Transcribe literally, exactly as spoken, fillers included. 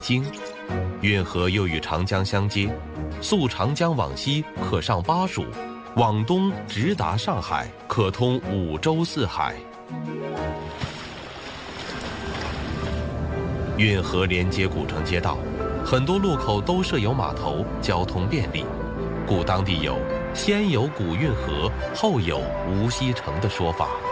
京，运河又与长江相接，溯长江往西可上巴蜀，往东直达上海，可通五洲四海。运河连接古城街道，很多路口都设有码头，交通便利，故当地有“先有古运河，后有无锡城”的说法。